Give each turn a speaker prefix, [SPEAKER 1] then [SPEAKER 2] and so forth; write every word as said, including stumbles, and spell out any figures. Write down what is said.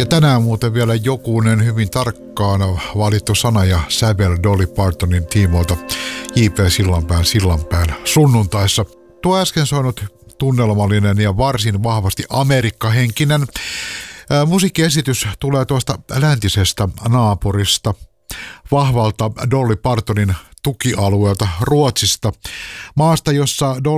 [SPEAKER 1] Ja tänään muuten vielä jokunen hyvin tarkkaan valittu sana ja sävel Dolly Partonin tiimoilta J P Sillanpään Sillanpään sunnuntaissa. Tuo äsken soinut tunnelmallinen ja varsin vahvasti amerikkahenkinen ää, musiikkiesitys tulee tuosta läntisestä naapurista, vahvalta Dolly Partonin tukialueelta Ruotsista, maasta, jossa Dolly